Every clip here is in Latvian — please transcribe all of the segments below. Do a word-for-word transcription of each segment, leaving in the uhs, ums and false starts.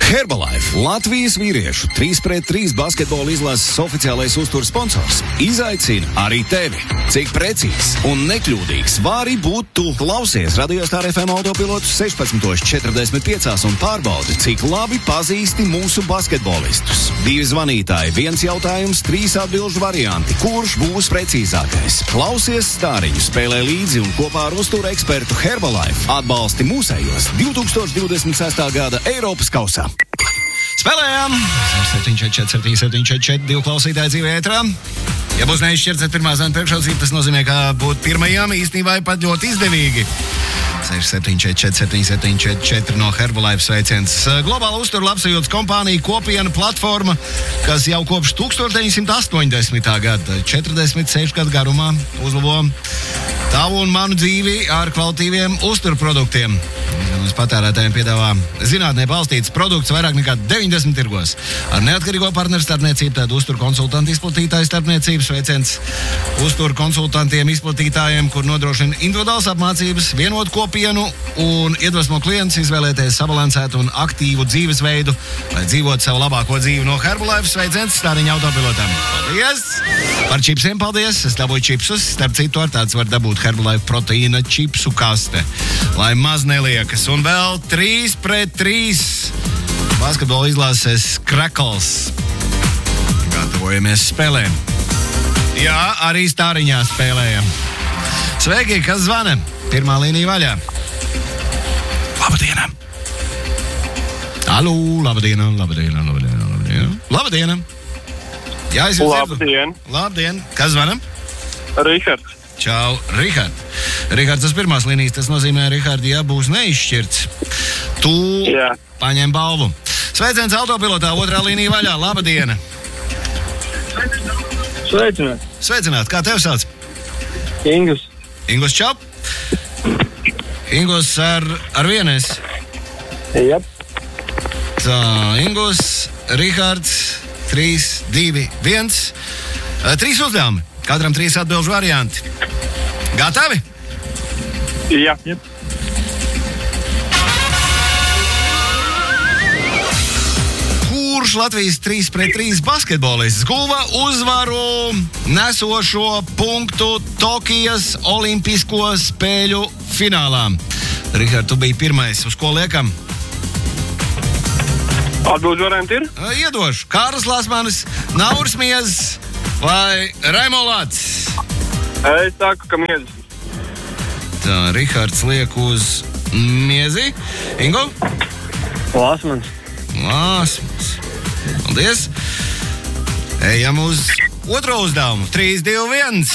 Herbalife, Latvijas vīriešu trīs pret trīs basketbola izlases oficiālais uzturs sponsors, izaicina arī tevi. Cik precīzs un nekļūdīgs vari būt tu. Klausies Radio Star F M autopilotus sešpadsmit četrdesmit pieci un pārbaudi, cik labi pazīsti mūsu basketbolistus. Divi zvanītāji, viens jautājums, trīs atbilžu varianti. Kurš būs precīzākais? Klausies stāriņu, spēlē līdzi un kopā ar uzturu ekspertu Herbalife atbalsti mūsējos divtūkstoš divdesmit sestā gada Eiropas kausā. Spēlējām! septiņi četri četri septiņi septiņi četri četri divi klausītāji dzīvē ētrā. Ja būs neizšķirts pirmā zvana priekšrocība, tas nozīmē, ka būt pirmajām īstenībā ir pat ļoti izdevīgi. seši septiņi četri četri septiņi septiņi četri četri no Herbalife sveiciens. Globāla uztura labsajūtas kompānija, kopiena, platforma, kas jau kopš deviņdesmit astoņdesmitā gada, četrdesmit sešu gadu garumā uzlabo tavu un manu dzīvi ar kvalitīviem uzturproduktiem. Mums patērētājiem piedāvā zinātnē balstīts produkts vairāk nekā deviņdesmit tirgos. Ar neatkarīgo partneru starpniecību, tādu uzturu konsultantu izplatītāju starpniecības sveiciens uzturu konsultantiem izplatītājiem, kur nodrošina individuālas apmācības, vienotu kopienu un iedvesmo klientus izvēlēties sabalansētu un aktīvu dzīvesveidu, lai dzīvotu savu labāko dzīvi. No Herbalife sveiciens stāriņa autopilotam. Paldies! Par čipsiem paldies! Es dabūju čipsus, starp citu ar tāds var dabūt Herbalife proteīna čipsu kaste, lai maz neliekas. Un vēl trīs pret trīs basketbola izlases Krakls. Gatavojamies spēlēm. Jā, arī stāriņā spēlējam. Sveiki, kas zvana? Pirmā līnija vaļā. Labdiena! Alū, labdiena, labdiena, labdiena, labdiena. Labdiena! Jā, es jūs dzirdu. Labdien! Labdien! Kas zvana? Rihards. Čau, Rihard. Rihards uz pirmās līnijas, tas nozīmē, Rihard, ja būs neizšķirts, tu Jā. paņem balvu. Sveiciens autopilotā, otrā līnija vaļā. Labdiena! Sveicināt! Sveicināt, kā tev sauc? Ingus. Ingus čau! Ingus ar, ar vienes. Jep. Tā, Ingus, Rihards, trīs, divi, viens. Trīs uzdevumi, katram trīs atbilžu varianti. Gatavi? Jā. Jep. Kurš Latvijas trīs pret trīs basketbolists guva uzvaru nesošo punktu Tokijas olimpisko spēļu finālā? Rihard, tu biji pirmais, uz ko liekam? Atbilžu varianti ir? Iedošu. Kārlis Lasmanis, Nauris Miezis vai Raimo Lācis? Es saku, ka Miezis. Tā, Rihards liek uz Miezi. Ingo? Lasmans. Lāsmans. Paldies. Ejam uz otro uzdevumu. trīs, divi, viens.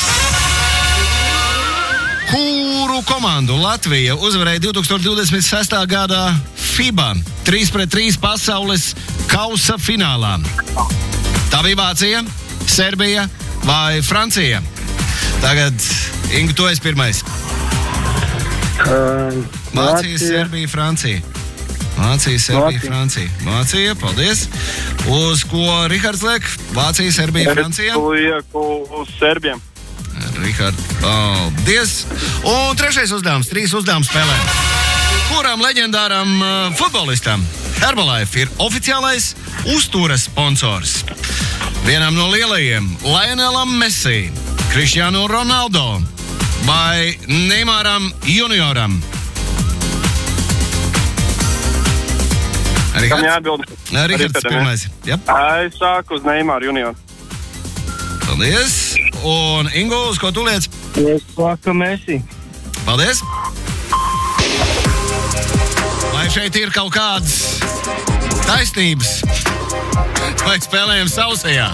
Kuru komandu Latvija uzvarēja divtūkstoš divdesmit sestā gada FIBA trīs pret trīs pasaules kausa finālā? Tā bija Vācija, Serbija vai Francija? Tagad, Ingu, tu esi pirmais. Uh, Vācija, Serbija, Francija. Vācija, Serbija, Vācija. Francija. Vācija, paldies. Uz ko Rihards liek? Vācija, Serbija, Francija? Es lieku uz Serbiem. Rihard, paldies. Un trešais uzdevums, trīs uzdevums spēlē. Kuram leģendāram uh, futbolistam Herbalife ir oficiālais uzturas sponsors? Vienam no lielajiem, Lionelam Messi, Cristiano Ronaldo vai Neymaram junioram? Kam jāatbild? Rihards pirmais. Yep. Es saku uz Neymaru junioru. Paldies. Un Ingo, uz ko tu liec? Es saku Messi. Paldies. Vai šeit ir kaut kādas taisnības? Vai spēlējam sausajā?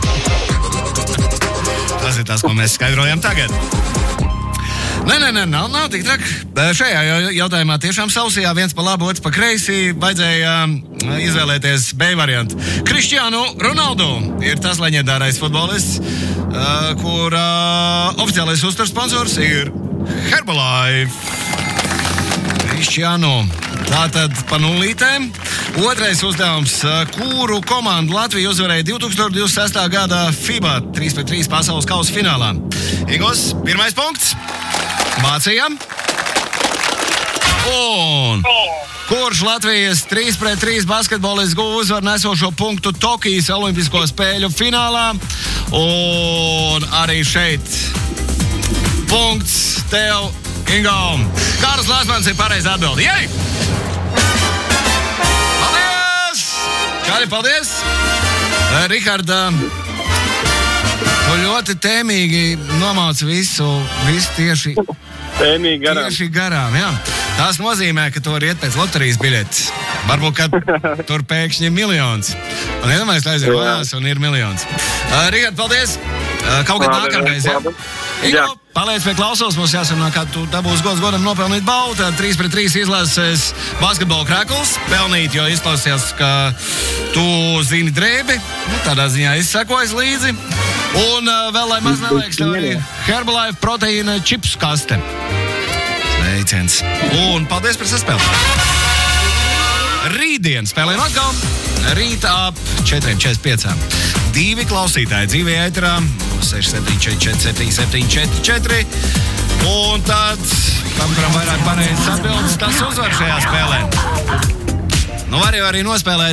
Tas ir tas, ko mēs skaidrojam tagad. Nē, nē, nē, nav, nav tik traki. Šajā jautājumā tiešām sausajā, viens pa labu, otrs pa kreisi, vajadzēja izvēlēties B variantu. Cristiano Ronaldo ir tas leģendārais futbolists, kur oficiālais uzturs sponsors ir Herbalife. Cristiano. Tātad pa nulītēm. Otrais uzdevums, kuru komandu Latvija uzvarēja divtūkstoš divdesmit sestā gada FIBA trīs pret trīs pasaules kausa finālā? Ingos, pirmais punkts. Vācija. Un Kurš Latvijas trīs pret trīs basketbolists guva uzvaru nesošo punktu Tokijas olimpisko spēļu finālā? Un arī šeit punkts tev, Ingo. Kārlis Lāsmans ir pareizi atbildi. Jej! Paldies! Kādi, paldies! Riharda, tu ļoti tēmīgi nomāc visu, visu tieši... Tēmīgi garām. Tieši garām, jā. Tas nozīmē, ka tu vari iet pēc loterijas biļetes. Varbūt, ka tur pēkšņi ir miljons. Un iedomājies, tā aiziet mājās un ir miljons. Uh, Rihard, paldies! Uh, kaut kad nākamreiz, jā? Jā. Paliec pie klausos, mums jāsarunā, kā tu dabūs gods godam nopelnīt balvu. Tad trīs pret trīs izlases basketbola krekls. Pelnīt, jo izklausījās, ka tu zini drēbi. Nu, tādā ziņā izsekojas līdzi. Un uh, vēl, lai maz neliekas, tev arī Herbalife proteīna čips kaste. Sveiciens. Un paldies par saspēli. Rītdien spēlēm atkal. Rīt ap četri četrdesmit pieci. Divi klausītāji dzīvē ēterā. seši septiņi četri septiņi septiņi četri četri. Un tad, tam, kuram vairāk pareizes atbildes, tas uzvar šajā spēlē. Nu, var jau arī nospēlēt